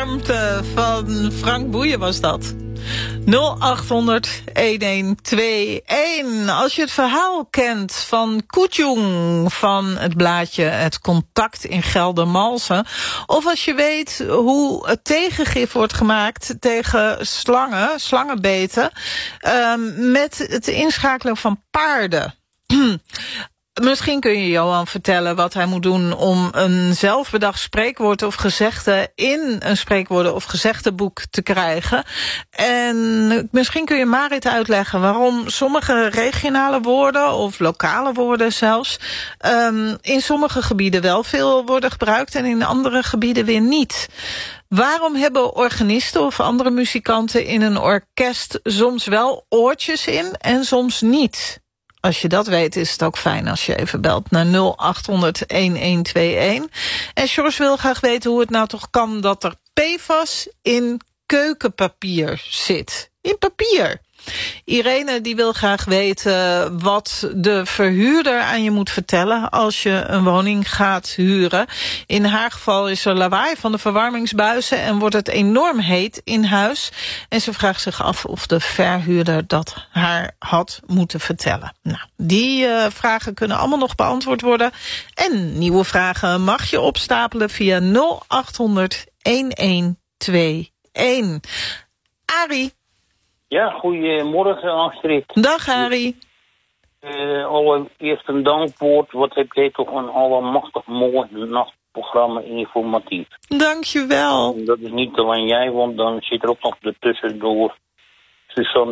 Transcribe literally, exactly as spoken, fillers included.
warmte van Frank Boeien was dat. nul acht honderd een twee een. Als je het verhaal kent van Koetjong van het blaadje Het Contact in Geldermalsen, of als je weet hoe het tegengif wordt gemaakt tegen slangen, slangenbeten, um, met het inschakelen van paarden. Misschien kun je Johan vertellen wat hij moet doen om een zelfbedacht spreekwoord of gezegde in een spreekwoorden of gezegdeboek te krijgen. En misschien kun je Marit uitleggen waarom sommige regionale woorden of lokale woorden zelfs um, in sommige gebieden wel veel worden gebruikt en in andere gebieden weer niet. Waarom hebben organisten of andere muzikanten in een orkest soms wel oortjes in en soms niet? Als je dat weet, is het ook fijn als je even belt naar nul acht honderd een een twee een. En George wil graag weten hoe het nou toch kan dat er P F A S in keukenpapier zit. In papier. Irene die wil graag weten wat de verhuurder aan je moet vertellen als je een woning gaat huren. In haar geval is er lawaai van de verwarmingsbuizen en wordt het enorm heet in huis. En ze vraagt zich af of de verhuurder dat haar had moeten vertellen. Nou, die uh, vragen kunnen allemaal nog beantwoord worden. En nieuwe vragen mag je opstapelen via nul acht honderd een een twee een. Arie. Ja, goedemorgen Astrid. Dag Arie. Uh, allereerst een dankwoord. Wat heb jij toch een allemachtig mooi nachtprogramma informatief. Dankjewel. Dat is niet alleen jij, want dan zit er ook nog ertussendoor Suzanne